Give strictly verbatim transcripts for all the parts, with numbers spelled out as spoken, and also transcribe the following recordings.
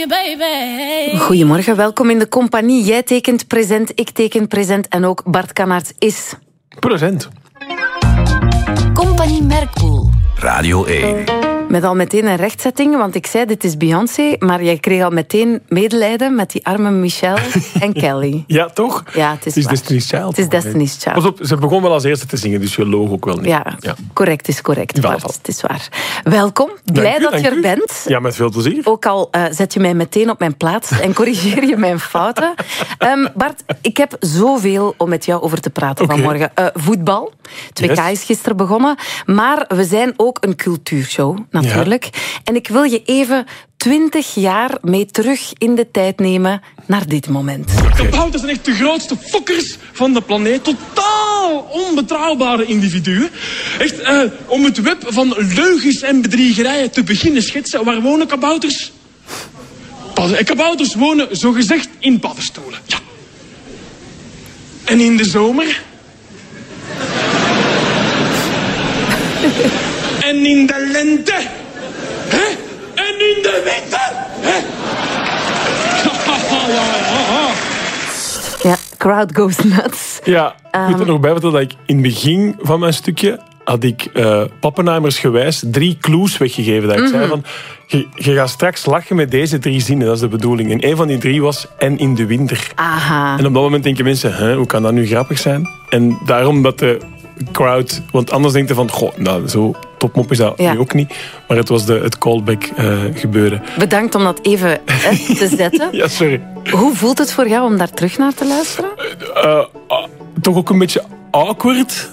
you, baby. Goedemorgen, welkom in de compagnie. Jij tekent present, ik teken present en ook Bart Kannaerts is... Present. Compagnie Merkpoel. Radio één. Met al meteen een rechtzetting, want ik zei dit is Beyoncé, maar jij kreeg al meteen medelijden met die arme Michelle en Kelly. Ja, toch? Ja, het is, het is waar. Destiny's Child. Het is Destiny's Child. Pas op, ze begon wel als eerste te zingen, dus je loog ook wel niet. Ja, ja. correct is correct, Bart. Geval. Het is waar. Welkom, blij u, dat je er u. bent. Ja, met veel plezier. Ook al uh, zet je mij meteen op mijn plaats en corrigeer je mijn fouten. Um, Bart, ik heb zoveel om met jou over te praten Okay. vanmorgen. Uh, voetbal, twee K Yes. is gisteren begonnen. Maar we zijn ook een cultuurshow, natuurlijk. Ja. En ik wil je even twintig jaar mee terug in de tijd nemen naar dit moment. Kabouters zijn echt de grootste fokkers van de planeet. Totaal onbetrouwbare individuen. Echt, uh, om het web van leugens en bedriegerijen te beginnen schetsen. Waar wonen kabouters? Padden. En kabouters wonen zogezegd in paddenstoelen. Ja. En in de zomer? En in de lente? Hè? En in de winter? Hè? Ja, crowd goes nuts. Ja, ik moet er nog bij vertellen dat ik in het begin van mijn stukje had ik uh, Pappenheimersgewijs drie clues weggegeven. Dat ik mm-hmm. zei van, je, je gaat straks lachen met deze drie zinnen, dat is de bedoeling. En een van die drie was, en in de winter. Aha. En op dat moment denken mensen, hè, hoe kan dat nu grappig zijn? En daarom dat de crowd, want anders denkt je van, goh, nou, zo topmop is dat ja. nu ook niet. Maar het was de, het callback uh, gebeuren. Bedankt om dat even hè, te zetten. Ja, sorry. Hoe voelt het voor jou om daar terug naar te luisteren? Uh, uh, toch ook een beetje awkward.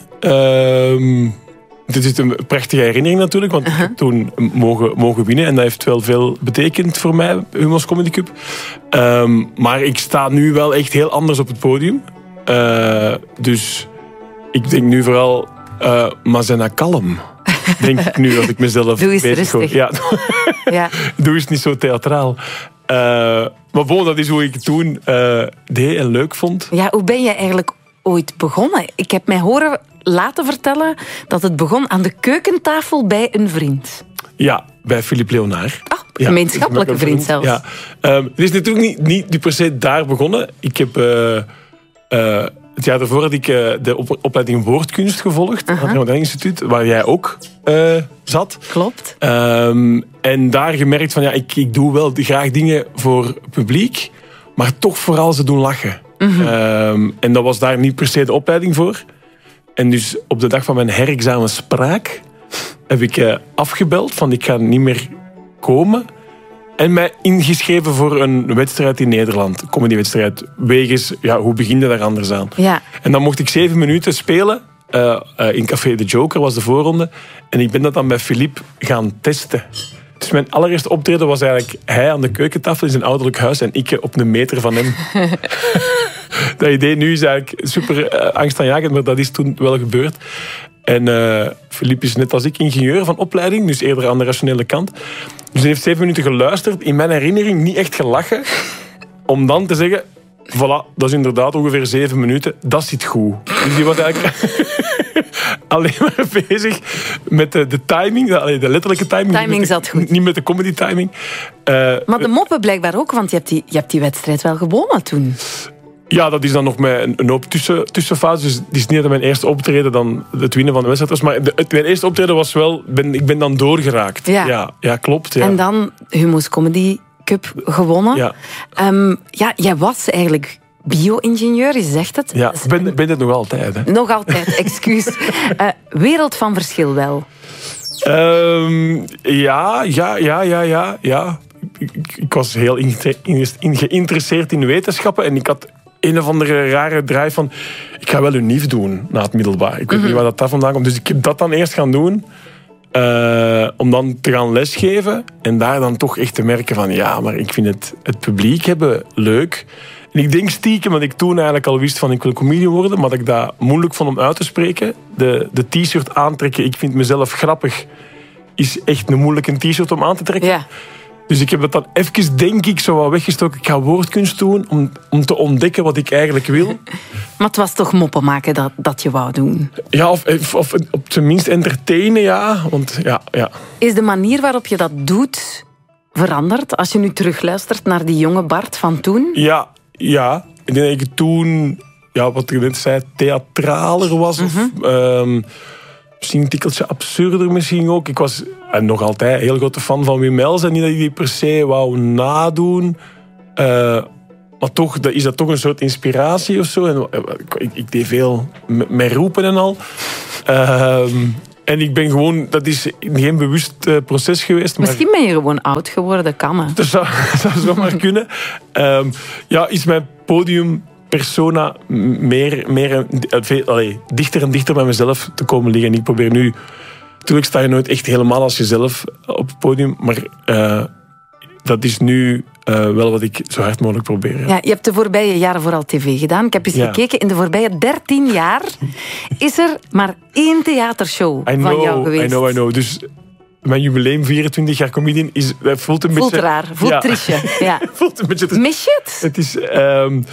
Uh, dit is een prachtige herinnering natuurlijk, want uh-huh. ik heb toen mogen, mogen winnen. En dat heeft wel veel betekend voor mij, Humo's Comedy Cup. Um, maar ik sta nu wel echt heel anders op het podium. Uh, dus ik denk nu vooral, uh, maar zijn nou kalm. Denk ik nu, als ik mezelf Doe eens bezig rustig. Ja. Ja. Doe eens niet zo theatraal. Uh, maar bon, dat is hoe ik het toen uh, deed en leuk vond. Ja, hoe ben je eigenlijk ooit begonnen? Ik heb mij horen laten vertellen dat het begon aan de keukentafel bij een vriend. Ja, bij Philippe Léonard. Ah, oh, gemeenschappelijke ja, vriend zelfs. Ja. Um, het is natuurlijk niet, niet, niet per se daar begonnen. Ik heb... Uh, uh, Het jaar daarvoor had ik uh, de op- opleiding Woordkunst gevolgd. Uh-huh. Aan het Instituut, waar jij ook uh, zat. Klopt. Um, en daar gemerkt van, ja, ik, ik doe wel graag dingen voor publiek, maar toch vooral ze doen lachen. Uh-huh. Um, en dat was daar niet per se de opleiding voor. En dus op de dag van mijn herexamen spraak heb ik uh, afgebeld van ik ga niet meer komen. En mij ingeschreven voor een wedstrijd in Nederland. Een comedywedstrijd. Wegens, ja, hoe begin je daar anders aan? Ja. En dan mocht ik zeven minuten spelen. Uh, uh, in Café de Joker was de voorronde. En ik ben dat dan bij Philippe gaan testen. Dus mijn allereerste optreden was eigenlijk hij aan de keukentafel in zijn ouderlijk huis en ik op een meter van hem. Dat idee nu is eigenlijk super uh, angstaanjagend, maar dat is toen wel gebeurd. En uh, Philippe is net als ik ingenieur van opleiding, dus eerder aan de rationele kant. Dus hij heeft zeven minuten geluisterd, in mijn herinnering niet echt gelachen, om dan te zeggen, voilà, dat is inderdaad ongeveer zeven minuten, dat zit goed. Dus die was eigenlijk alleen maar bezig met de, de timing, de, de letterlijke timing. Timing niet zat de, goed. Niet met de comedy timing. Uh, maar de moppen blijkbaar ook, want je hebt die, je hebt die wedstrijd wel gewonnen toen. Ja, dat is dan nog met een, een hoop tussen, tussenfase. Dus het is niet dat mijn eerste optreden dan het winnen van de wedstrijd was. Maar de, het, mijn eerste optreden was wel... Ben, ik ben dan doorgeraakt. Ja, ja, ja klopt. Ja. En dan Humo's Comedy Cup gewonnen. Ja, um, ja jij was eigenlijk bio-ingenieur, je zegt het. Ja, ik ben, ben het nog altijd. Hè. Nog altijd, excuus. uh, wereld van verschil wel. Um, ja, ja, ja, ja, ja. ja. Ik, ik was heel in, in, geïnteresseerd in wetenschappen en ik had een of andere rare draai van ik ga wel unief doen na het middelbaar. Ik weet mm-hmm. niet waar dat daar vandaan komt. Dus ik heb dat dan eerst gaan doen uh, om dan te gaan lesgeven en daar dan toch echt te merken van ja, maar ik vind het, het publiek hebben leuk. En ik denk stiekem, want ik toen eigenlijk al wist van ik wil comedian worden, maar dat ik dat moeilijk vond om uit te spreken. De, de t-shirt aantrekken, ik vind mezelf grappig, is echt een moeilijke t-shirt om aan te trekken. Ja. Dus ik heb het dan even, denk ik, zo wat weggestoken. Ik ga woordkunst doen om, om te ontdekken wat ik eigenlijk wil. Maar het was toch moppen maken dat, dat je wou doen? Ja, of, of, of op zijn minst entertainen, ja. Want, ja, ja. Is de manier waarop je dat doet veranderd als je nu terugluistert naar die jonge Bart van toen? Ja, ja. Ik denk dat ik toen, ja, wat ik net zei, theatraler was. Mm-hmm. Of um, misschien een tikkeltje absurder misschien ook. Ik was en nog altijd een heel grote fan van Wim Helsen. En niet dat ik die per se wou nadoen. Uh, maar toch dat is dat toch een soort inspiratie of zo. En, uh, ik, ik deed veel met, met roepen en al. Uh, en ik ben gewoon... Dat is geen bewust uh, proces geweest. Maar misschien ben je gewoon oud geworden, kan hè? Dat zou, zou zomaar kunnen. Um, ja, is mijn podium... persona meer, meer veel, allez, dichter en dichter bij mezelf te komen liggen. Ik probeer nu... Natuurlijk sta je nooit echt helemaal als jezelf op het podium, maar uh, dat is nu uh, wel wat ik zo hard mogelijk probeer. Ja. Ja, je hebt de voorbije jaren vooral tv gedaan. Ik heb eens ja. gekeken. In de voorbije dertien jaar is er maar één theatershow I know, van jou geweest. I know, I know. Dus mijn jubileum, vierentwintig jaar comedian, is, voelt een voelt beetje... raar, voelt ja. triestje. Ja. voelt een beetje... Mis je het? Het is... Um,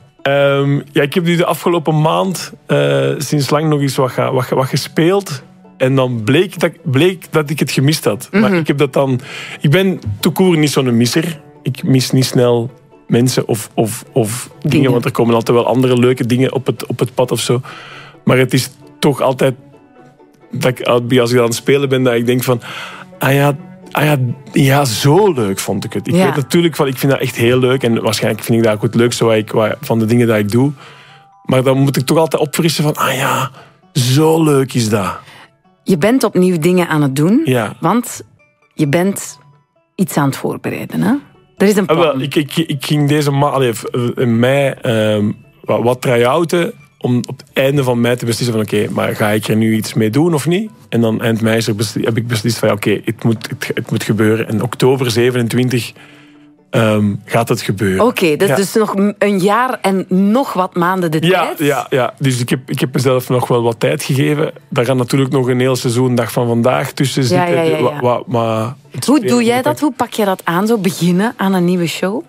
Um, ja, ik heb nu de afgelopen maand uh, sinds lang nog eens wat, wat, wat gespeeld. En dan bleek dat, bleek dat ik het gemist had. Mm-hmm. Maar ik heb dat dan... Ik ben tout court niet zo'n misser. Ik mis niet snel mensen of, of, of dingen. dingen. Want er komen altijd wel andere leuke dingen op het, op het pad of zo. Maar het is toch altijd... Dat ik, als ik aan het spelen ben, dat ik denk van... Ah ja... Ah ja, ja, zo leuk vond ik het. Ik ja. weet natuurlijk van, ik vind dat echt heel leuk. En waarschijnlijk vind ik dat ook het leukste wat ik, wat, van de dingen die ik doe. Maar dan moet ik toch altijd opfrissen van, ah ja, zo leuk is dat. Je bent opnieuw dingen aan het doen. Ja. Want je bent iets aan het voorbereiden, hè? Er is een plan. Ah, wel, ik, ik, ik ging deze maand, in mei, um, wat, wat try-outen. Om op het einde van mei te beslissen van oké, okay, maar ga ik er nu iets mee doen of niet? En dan eind mei heb ik beslist van oké, okay, het, moet, het, het moet gebeuren. En oktober zevenentwintig um, gaat het gebeuren. Oké, okay, dat is ja. dus nog een jaar en nog wat maanden de ja, tijd? Ja, ja, dus ik heb, ik heb mezelf nog wel wat tijd gegeven. Daar gaat natuurlijk nog een heel seizoen dag van vandaag tussen zitten. Ja, ja, ja, ja. Wa, wa, maar Hoe doe jij dat? Hoe pak je dat aan, zo beginnen aan een nieuwe show?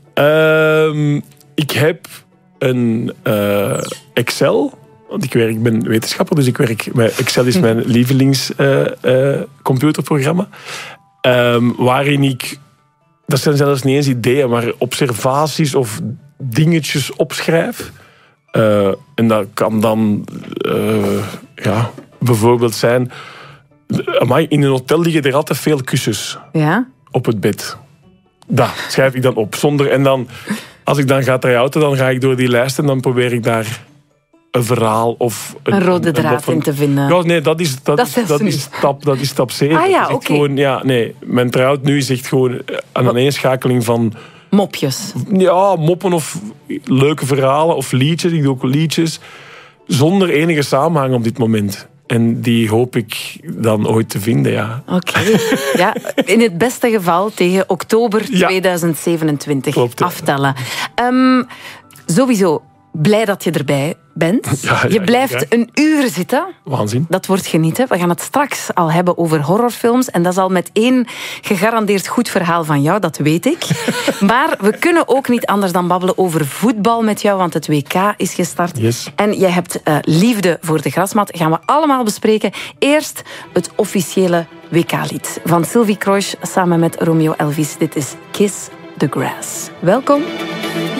Um, ik heb... een uh, Excel. Want ik, werk, ik ben wetenschapper, dus ik werk met Excel is mijn lievelings uh, uh, computerprogramma. Um, waarin ik, dat zijn zelfs niet eens ideeën, maar observaties of dingetjes opschrijf. Uh, en dat kan dan uh, ja, bijvoorbeeld zijn... Amai, in een hotel liggen er altijd veel kussens ja? op het bed. Dat schrijf ik dan op. Zonder, en dan... Als ik dan ga try-outen, dan ga ik door die lijst en dan probeer ik daar een verhaal of... Een, een rode draad een van, in te vinden. Ja, nee, dat is, dat, dat is, dat is, stap, dat is stap zeven. Ah ja, oké. Okay. Ja, nee, mijn try-out nu is echt gewoon een aaneenschakeling van... Mopjes. Ja, moppen of leuke verhalen of liedjes. Ik doe ook liedjes. Zonder enige samenhang op dit moment. En die hoop ik dan ooit te vinden, ja. Oké. Okay. Ja, in het beste geval tegen oktober ja. tweeduizend zevenentwintig. Klopt, ja. Aftellen. Um, sowieso blij dat je erbij bent. Ja, ja, je blijft ja. een uur zitten. Waanzin. Dat wordt genieten. We gaan het straks al hebben over horrorfilms. En dat is al met één gegarandeerd goed verhaal van jou, dat weet ik. Maar we kunnen ook niet anders dan babbelen over voetbal met jou, want het W K is gestart. Yes. En jij hebt uh, liefde voor de grasmat. Gaan we allemaal bespreken. Eerst het officiële W K-lied van Sylvie Kroijs samen met Romeo Elvis. Dit is Kiss the Grass. Welkom.